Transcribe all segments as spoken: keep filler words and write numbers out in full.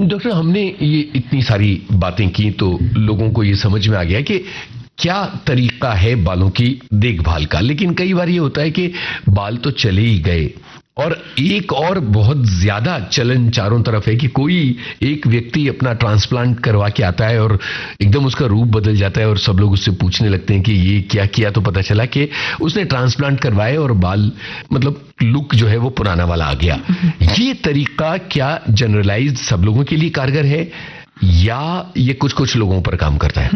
Doctor, हमने ये इतनी सारी बातें की तो लोगों को ये समझ में आ गया कि क्या तरीका है बालों की देखभाल का, लेकिन कई बार ये होता है कि बाल तो चले ही गए और एक और बहुत ज्यादा चलन चारों तरफ है कि कोई एक व्यक्ति अपना ट्रांसप्लांट करवा के आता है और एकदम उसका रूप बदल जाता है और सब लोग उससे पूछने लगते हैं कि ये क्या किया, तो पता चला कि उसने ट्रांसप्लांट करवाए और बाल मतलब लुक जो है वो पुराना वाला आ गया। ये तरीका क्या जनरलाइज्ड सब लोगों के लिए कारगर है या ये कुछ कुछ लोगों पर काम करता है?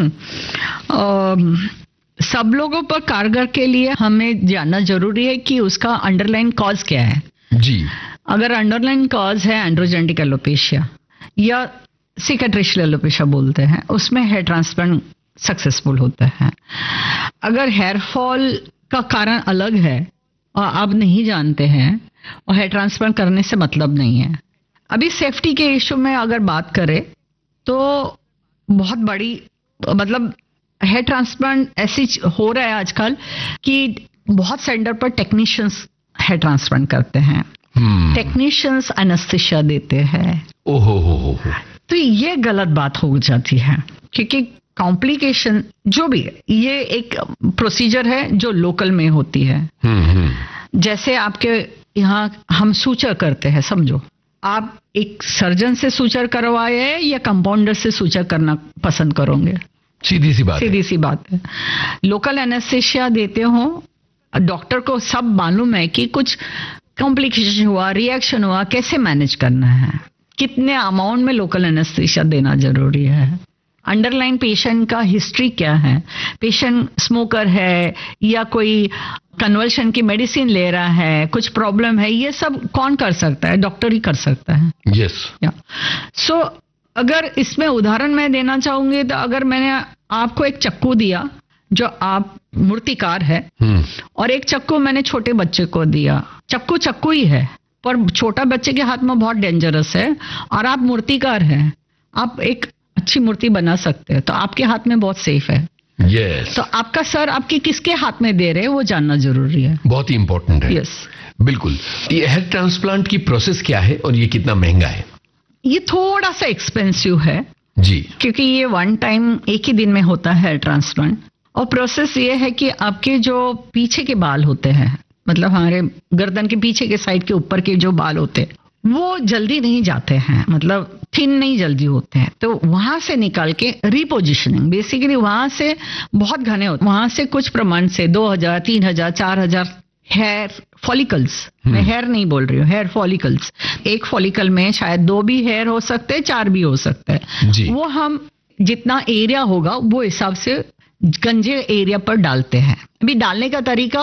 um, सब लोगों पर कारगर के लिए हमें जानना जरूरी है कि उसका अंडरलाइन कॉज क्या है। जी। अगर अंडरलाइन कॉज है एंड्रोजेनिक एलोपेशिया या सिकाट्रिशियल एलोपेशिया बोलते हैं, उसमें हेयर ट्रांसप्लांट सक्सेसफुल होता है। अगर हेयर फॉल का कारण अलग है और आप नहीं जानते हैं और हेयर ट्रांसप्लांट करने से मतलब नहीं है। अभी सेफ्टी के इशू में अगर बात करें तो बहुत बड़ी मतलब हेयर ट्रांसप्लांट ऐसी हो रहा है आजकल कि बहुत सेंटर पर टेक्नीशियंस हेयर ट्रांसप्लांट करते हैं। hmm. टेक्नीशियंस एनेस्थीसिया देते हैं। ओहो हो हो हो। तो ये गलत बात हो जाती है क्योंकि कॉम्प्लिकेशन जो भी है, ये एक प्रोसीजर है जो लोकल में होती है। hmm. जैसे आपके यहाँ हम सूचर करते हैं, समझो आप एक सर्जन से सूचर करवाए या कंपाउंडर से सूचर करना पसंद करोगे? सीधी सी बात सीधी सी बात है। लोकल एनेस्थीसिया देते हो, डॉक्टर को सब मालूम है कि कुछ कॉम्प्लिकेशन हुआ, रिएक्शन हुआ, कैसे मैनेज करना है, कितने अमाउंट में लोकल एनेस्थीसिया देना जरूरी है, अंडरलाइन पेशेंट का हिस्ट्री क्या है, पेशेंट स्मोकर है या कोई कन्वर्शन की मेडिसिन ले रहा है, कुछ प्रॉब्लम है, ये सब कौन कर सकता है? डॉक्टर ही कर सकता है। यस। सो अगर इसमें उदाहरण मैं देना चाहूंगी तो अगर मैंने आपको एक चक्कू दिया जो आप मूर्तिकार है hmm. और एक चक्कू मैंने छोटे बच्चे को दिया, चक्कू चक्कू ही है पर छोटा बच्चे के हाथ में बहुत डेंजरस है और आप मूर्तिकार हैं, आप एक अच्छी मूर्ति बना सकते हैं तो आपके हाथ में बहुत सेफ है। yes. तो आपका सर आपकी किसके हाथ में दे रहे हैं वो जानना जरूरी है। बहुत ही इंपॉर्टेंट है। Yes yes. बिल्कुल। ये हेयर ट्रांसप्लांट की प्रोसेस क्या है और ये कितना महंगा है? ये थोड़ा सा एक्सपेंसिव है जी, क्योंकि ये वन टाइम एक ही दिन में होता है हेयर ट्रांसप्लांट। और प्रोसेस ये है कि आपके जो पीछे के बाल होते हैं, मतलब हमारे गर्दन के पीछे के साइड के ऊपर के जो बाल होते हैं वो जल्दी नहीं जाते हैं, मतलब थिन नहीं जल्दी होते हैं, तो वहां से निकाल के रिपोजिशनिंग, बेसिकली वहां से बहुत घने होते हैं, वहां से कुछ प्रमाण से दो हजार तीन हजार चार हजार हेयर फॉलिकल्स, मैं हेयर नहीं बोल रही हूँ, हेयर फॉलिकल्स, एक फॉलिकल में शायद दो भी हेयर हो सकते हैं, चार भी हो सकते हैं, वो हम जितना एरिया होगा वो हिसाब से गंजे एरिया पर डालते हैं। अभी डालने का तरीका